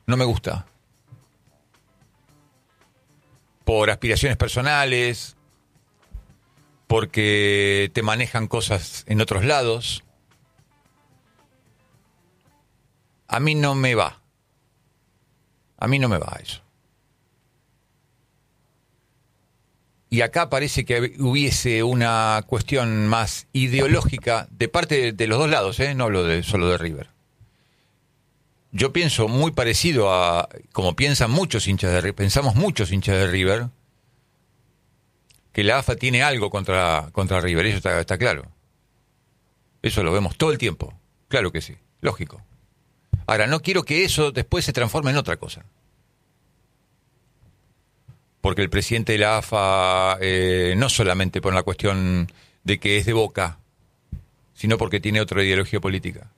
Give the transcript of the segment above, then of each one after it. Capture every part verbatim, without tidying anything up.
No me gusta. Por aspiraciones personales, porque te manejan cosas en otros lados. A mí no me va. A mí no me va eso. Y acá parece que hubiese una cuestión más ideológica de parte de, de los dos lados, ¿eh? No hablo de, solo de River. Yo pienso muy parecido a como piensan muchos hinchas de River, pensamos muchos hinchas de River, que la A F A tiene algo contra, contra River, eso está, está claro. Eso lo vemos todo el tiempo, claro que sí, lógico. Ahora, no quiero que eso después se transforme en otra cosa. Porque el presidente de la A F A, eh, no solamente por la cuestión de que es de Boca, sino porque tiene otra ideología política.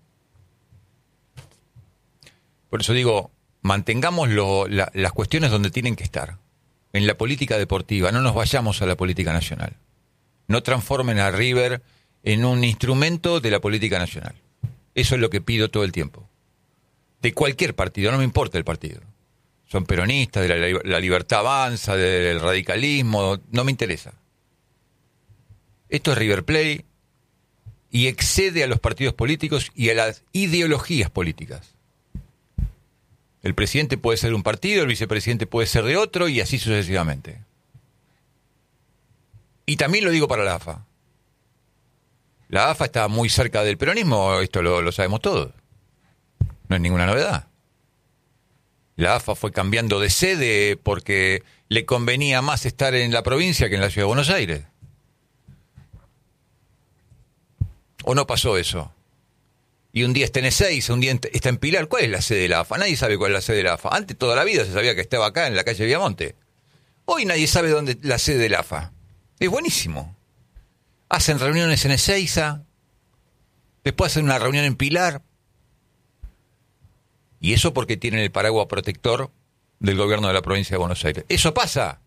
Por eso digo, mantengamos lo, la, las cuestiones donde tienen que estar. En la política deportiva, no nos vayamos a la política nacional. No transformen a River en un instrumento de la política nacional. Eso es lo que pido todo el tiempo. De cualquier partido, no me importa el partido. Son peronistas, de la, la libertad avanza, del radicalismo, no me interesa. Esto es River Plate y excede a los partidos políticos y a las ideologías políticas. El presidente puede ser de un partido, el vicepresidente puede ser de otro y así sucesivamente. Y también lo digo para la A F A. La A F A está muy cerca del peronismo, esto lo, lo sabemos todos. No es ninguna novedad. La A F A fue cambiando de sede porque le convenía más estar en la provincia que en la ciudad de Buenos Aires. ¿O no pasó eso? Y un día está en Ezeiza, un día está en Pilar. ¿Cuál es la sede de la A F A? Nadie sabe cuál es la sede de la A F A. Antes toda la vida se sabía que estaba acá en la calle Viamonte. Hoy nadie sabe dónde es la sede de la A F A. Es buenísimo. Hacen reuniones en Ezeiza, después hacen una reunión en Pilar. Y eso porque tienen el paraguas protector del gobierno de la provincia de Buenos Aires. Eso pasa.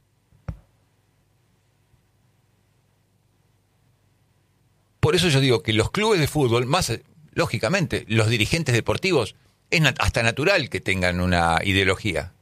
Por eso yo digo que los clubes de fútbol, más lógicamente, los dirigentes deportivos, es nat- hasta natural que tengan una ideología.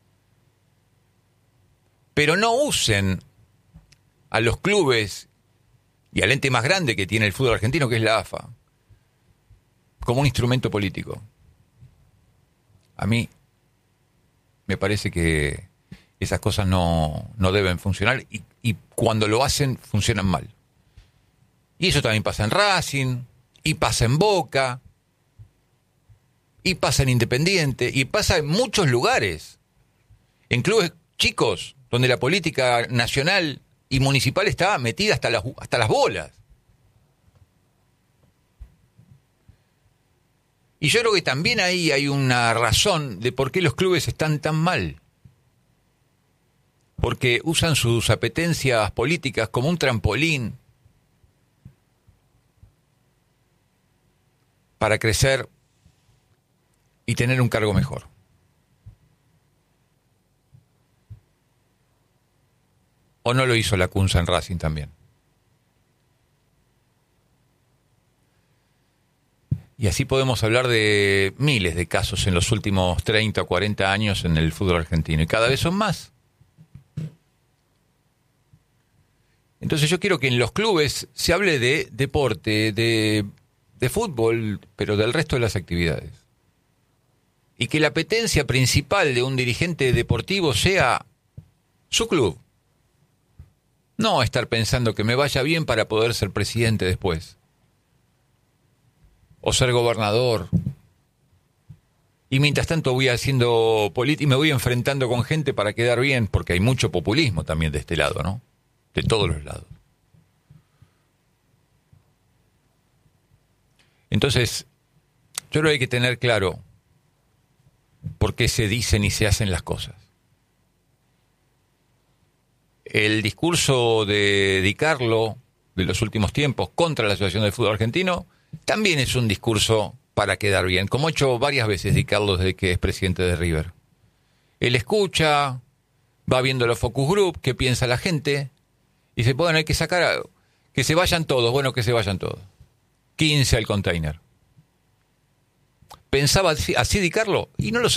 Pero no usen a los clubes y al ente más grande que tiene el fútbol argentino, que es la A F A, como un instrumento político. A mí me parece que esas cosas no, no deben funcionar y, y cuando lo hacen, funcionan mal. Y eso también pasa en Racing, y pasa en Boca, y pasa en Independiente, y pasa en muchos lugares. En clubes chicos, donde la política nacional y municipal está metida hasta las, hasta las bolas. Y yo creo que también ahí hay una razón de por qué los clubes están tan mal. Porque usan sus apetencias políticas como un trampolín para crecer y tener un cargo mejor. ¿O no lo hizo la Cunza en Racing también? Y así podemos hablar de miles de casos en los últimos treinta o cuarenta años en el fútbol argentino. Y cada vez son más. Entonces yo quiero que en los clubes se hable de deporte, de, de fútbol, pero del resto de las actividades. Y que la apetencia principal de un dirigente deportivo sea su club. No estar pensando que me vaya bien para poder ser presidente después. O ser gobernador. Y mientras tanto voy haciendo política y me voy enfrentando con gente para quedar bien, porque hay mucho populismo también de este lado, ¿no? De todos los lados. Entonces, yo creo que hay que tener claro por qué se dicen y se hacen las cosas. El discurso de Di Carlo de los últimos tiempos contra la Asociación del Fútbol Argentino también es un discurso para quedar bien, como ha hecho varias veces Di Carlo desde que es presidente de River. Él escucha, va viendo los focus group, qué piensa la gente, y dice, bueno, hay que sacar, a, que se vayan todos, bueno, que se vayan todos. quince al container. ¿Pensaba así, así Di Carlo? Y no lo